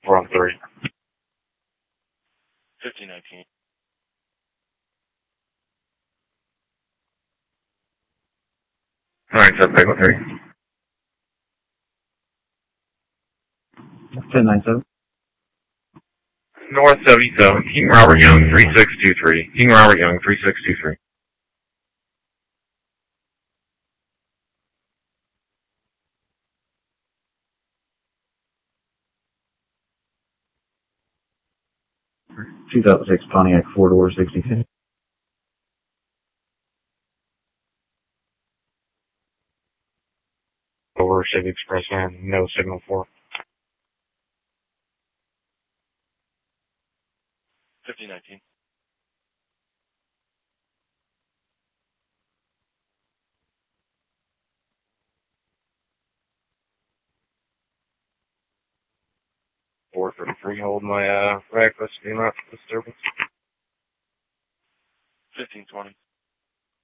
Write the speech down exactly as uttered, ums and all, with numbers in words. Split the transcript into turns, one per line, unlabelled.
four on three.
fifteen nineteen.
Alright, so pick one three.
ten nine seven.
North seventy-seven, King Robert Young, three six two three. King Robert Young, three six two three.
two thousand six Pontiac four-door sixty-two.
Over Chevy Express van, no signal for.
fifteen nineteen.
four thirty-three, hold my uh, reckless, do not disturbance.
fifteen twenty.